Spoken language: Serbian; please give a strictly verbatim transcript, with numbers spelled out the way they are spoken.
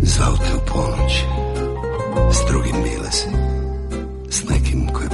Zvao te u ponoć, s drugim bila si, s nekim ko je